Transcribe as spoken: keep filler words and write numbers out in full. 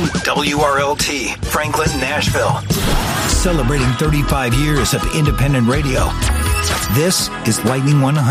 from W R L T, Franklin, Nashville. Celebrating thirty-five years of independent radio. This is Lightning one hundred.